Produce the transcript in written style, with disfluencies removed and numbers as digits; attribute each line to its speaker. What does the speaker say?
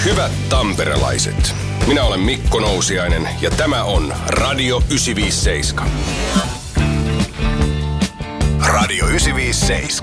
Speaker 1: Hyvät tamperelaiset, minä olen Mikko Nousiainen ja tämä on Radio 957. Radio 957.